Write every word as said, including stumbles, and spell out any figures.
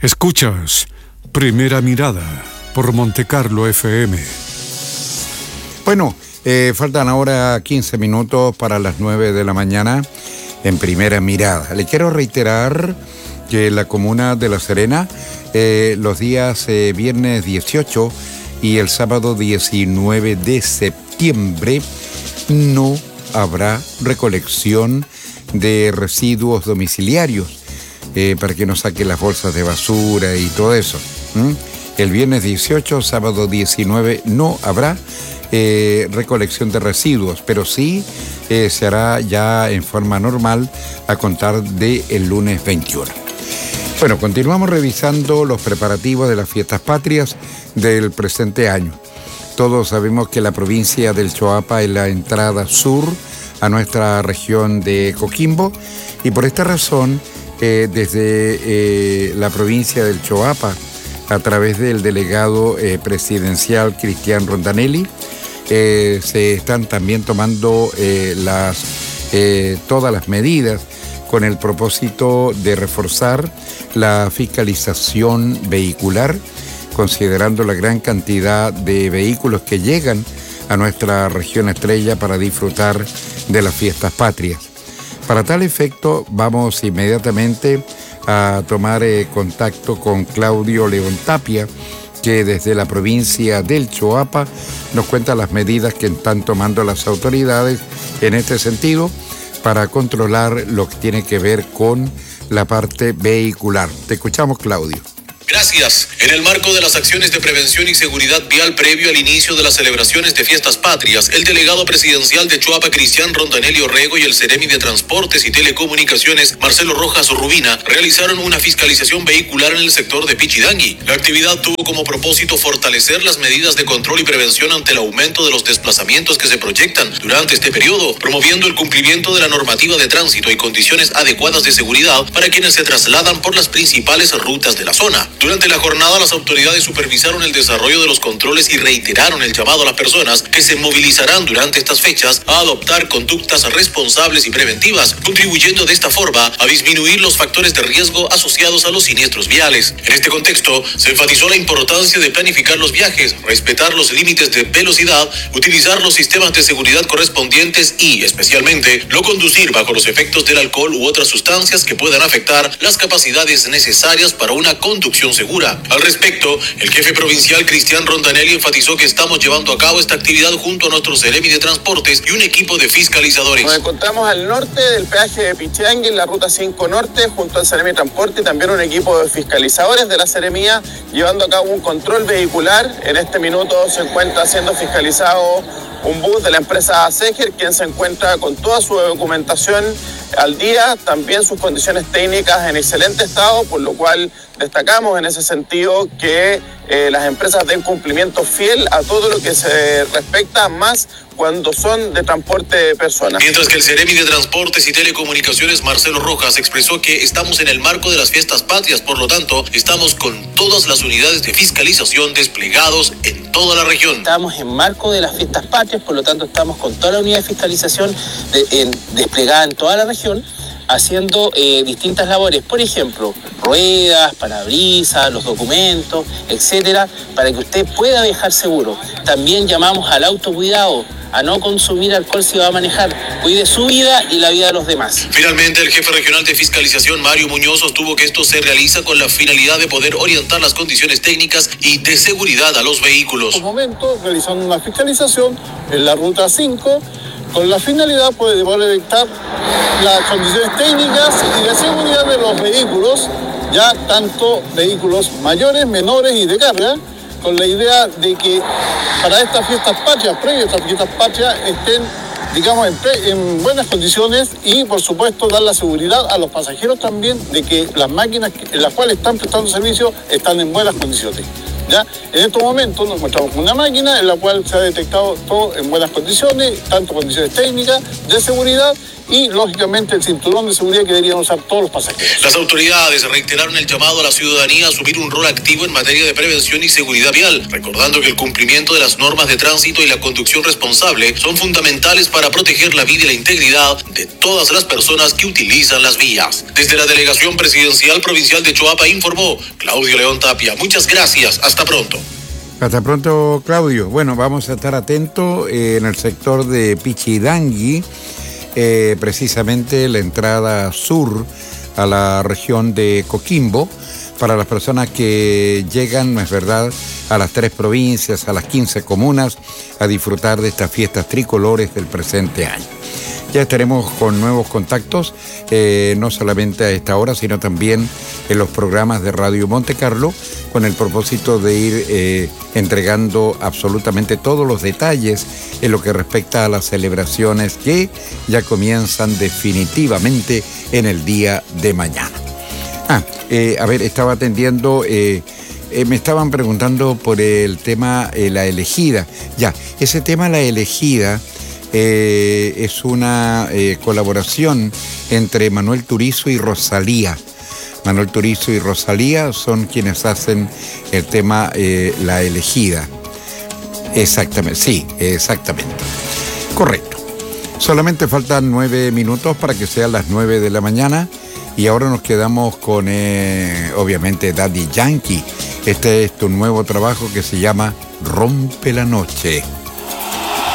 Escuchas Primera Mirada por Montecarlo F M. Bueno, eh, faltan ahora quince minutos para las nueve de la mañana en Primera Mirada. Le quiero reiterar que la comuna de La Serena, eh, los días eh, viernes dieciocho y el sábado diecinueve de septiembre, no habrá recolección de residuos domiciliarios. Eh, para que no saquen las bolsas de basura y todo eso. ¿Mm? El viernes dieciocho, sábado diecinueve, no habrá eh, recolección de residuos, pero sí eh, se hará ya en forma normal a contar del lunes veintiuno. Bueno, continuamos revisando los preparativos de las fiestas patrias del presente año. Todos sabemos que la provincia del Choapa es la entrada sur a nuestra región de Coquimbo y por esta razón Eh, desde eh, la provincia del Choapa, a través del delegado eh, presidencial Cristian Rondanelli, eh, se están también tomando eh, las, eh, todas las medidas con el propósito de reforzar la fiscalización vehicular, considerando la gran cantidad de vehículos que llegan a nuestra región estrella para disfrutar de las fiestas patrias. Para tal efecto, vamos inmediatamente a tomar eh, contacto con Claudio León Tapia, que desde la provincia del Choapa nos cuenta las medidas que están tomando las autoridades en este sentido para controlar lo que tiene que ver con la parte vehicular. Te escuchamos, Claudio. Gracias. En el marco de las acciones de prevención y seguridad vial previo al inicio de las celebraciones de fiestas patrias, el delegado presidencial de Choapa, Cristian Rondanelli Orrego, y el Seremi de Transportes y Telecomunicaciones, Marcelo Rojas Rubina, realizaron una fiscalización vehicular en el sector de Pichidangui. La actividad tuvo como propósito fortalecer las medidas de control y prevención ante el aumento de los desplazamientos que se proyectan durante este periodo, promoviendo el cumplimiento de la normativa de tránsito y condiciones adecuadas de seguridad para quienes se trasladan por las principales rutas de la zona. Durante la jornada, las autoridades supervisaron el desarrollo de los controles y reiteraron el llamado a las personas que se movilizarán durante estas fechas a adoptar conductas responsables y preventivas, contribuyendo de esta forma a disminuir los factores de riesgo asociados a los siniestros viales. En este contexto, se enfatizó la importancia de planificar los viajes, respetar los límites de velocidad, utilizar los sistemas de seguridad correspondientes y, especialmente, no conducir bajo los efectos del alcohol u otras sustancias que puedan afectar las capacidades necesarias para una conducción segura. Al respecto, el jefe provincial Cristian Rondanelli enfatizó que estamos llevando a cabo esta actividad junto a nuestro Seremi de Transportes y un equipo de fiscalizadores. Nos encontramos al norte del peaje de Pichidangui, en la ruta cinco Norte, junto al Seremi de Transporte y también un equipo de fiscalizadores de la Seremía, llevando a cabo un control vehicular. En este minuto se encuentra siendo fiscalizado un bus de la empresa Seger, quien se encuentra con toda su documentación al día, también sus condiciones técnicas en excelente estado, por lo cual destacamos en ese sentido que eh, las empresas den cumplimiento fiel a todo lo que se respecta, más cuando son de transporte de personas. Mientras que el Seremi de Transportes y Telecomunicaciones, Marcelo Rojas, expresó que estamos en el marco de las fiestas patrias, por lo tanto, estamos con todas las unidades de fiscalización desplegados en toda la región. Estamos en marco de las fiestas patrias, por lo tanto, estamos con toda la unidad de fiscalización de, en, desplegada en toda la región, haciendo eh, distintas labores, por ejemplo, ruedas, parabrisas, los documentos, etcétera, para que usted pueda viajar seguro. También llamamos al autocuidado, a no consumir alcohol si va a manejar. Cuide su vida y la vida de los demás. Finalmente, el jefe regional de fiscalización, Mario Muñoz, sostuvo que esto se realiza con la finalidad de poder orientar las condiciones técnicas y de seguridad a los vehículos. En este momento, realizando una fiscalización en la ruta cinco, con la finalidad pues, de poder detectar las condiciones técnicas y de seguridad de los vehículos, ya tanto vehículos mayores, menores y de carga, con la idea de que para estas fiestas patrias, previas a estas fiestas patrias, estén, digamos, en, pre, en buenas condiciones y, por supuesto, dar la seguridad a los pasajeros también de que las máquinas que, en las cuales están prestando servicio están en buenas condiciones. ¿Ya? En estos momentos nos encontramos con una máquina en la cual se ha detectado todo en buenas condiciones, tanto condiciones técnicas, de seguridad y, lógicamente, el cinturón de seguridad que deberían usar todos los pasajeros. Las autoridades reiteraron el llamado a la ciudadanía a asumir un rol activo en materia de prevención y seguridad vial, recordando que el cumplimiento de las normas de tránsito y la conducción responsable son fundamentales para proteger la vida y la integridad de todas las personas que utilizan las vías. Desde la Delegación Presidencial Provincial de Choapa informó Claudio León Tapia. Muchas gracias. Hasta pronto. Hasta pronto, Claudio. Bueno, vamos a estar atentos eh, en el sector de Pichidangui, eh, precisamente la entrada sur a la región de Coquimbo, para las personas que llegan, no es verdad, a las tres provincias, a las quince comunas, a disfrutar de estas fiestas tricolores del presente año. Ya estaremos con nuevos contactos, eh, no solamente a esta hora, sino también en los programas de Radio Monte Carlo, con el propósito de ir eh, entregando absolutamente todos los detalles en lo que respecta a las celebraciones que ya comienzan definitivamente en el día de mañana. Ah, eh, a ver, estaba atendiendo, eh, eh, me estaban preguntando por el tema eh, La Elegida. Ya, ese tema La Elegida eh, es una eh, colaboración entre Manuel Turizo y Rosalía. Manuel Turizo y Rosalía son quienes hacen el tema eh, La Elegida. Exactamente, sí, exactamente. Correcto. Solamente faltan nueve minutos para que sean las nueve de la mañana y ahora nos quedamos con, eh, obviamente, Daddy Yankee. Este es tu nuevo trabajo que se llama Rompe la Noche.